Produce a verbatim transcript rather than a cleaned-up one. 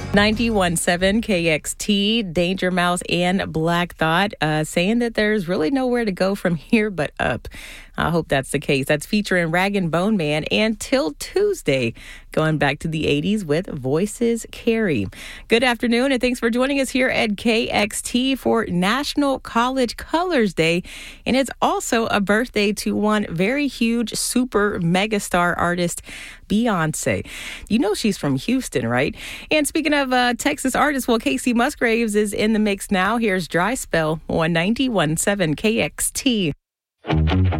ninety-one point seven K X T, Danger Mouse and Black Thought, uh, saying that there's really nowhere to go from here but up. I hope that's the case. That's featuring Rag and Bone Man and Till Tuesday, going back to the eighties with Voices Carry. Good afternoon, and thanks for joining us here at K X T for National College Colors Day. And it's also a birthday to one very huge super megastar artist, Beyonce. You know she's from Houston, right? And speaking of uh, Texas artists, well, Casey Musgraves is in the mix now. Here's Dry Spell on ninety-one point seven K X T.